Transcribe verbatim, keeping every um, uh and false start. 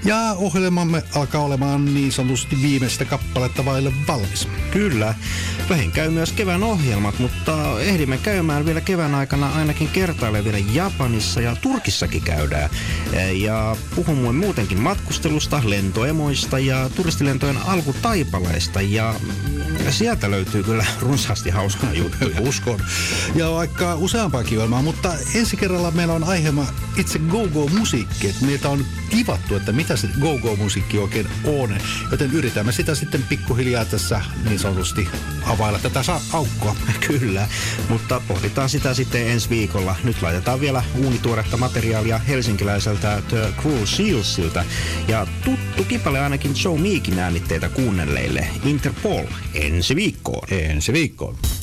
Ja ohjelmamme alkaa olemaan niin sanotusti viimeistä kappaletta vaille valmis. Kyllä. Lähin käy myös kevään ohjelmat, mutta ehdimme käymään vielä kevään aikana ainakin kertailemaan vielä Japanissa ja Turkissakin käydään. Ja puhumme muutenkin matkustelusta, lentoemoista ja turistilentojen alkutaipaleista ja sieltä löytyy kyllä runsaasti hauskaa juttuja. Uskon. Ja vaikka useampaakin ohjelmaa, mutta ensi kerralla meillä on aiheema itse go-go-musiikki. Että meiltä on tivattu, että mitä se go-go-musiikki oikein on. Joten yritämme sitä sitten pikkuhiljaa tässä niin sanotusti availla tätä aukkoa. Kyllä, mutta pohditaan sitä sitten ensi viikolla. Nyt laitetaan vielä uunituoretta materiaalia helsinkiläiseltä The Cruel Sealsilta. Ja tuttu kipale ainakin Joe Meekin äänitteitä kuunnelleille. Interpol ensi viikkoon. Ensi viikkoon.